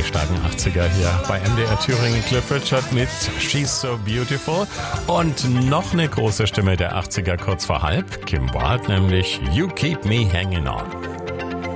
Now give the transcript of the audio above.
die starken 80er hier bei MDR Thüringen. Cliff Richard mit She's So Beautiful. Und noch eine große Stimme der 80er kurz vor halb. Kim Wilde, nämlich You Keep Me Hanging On.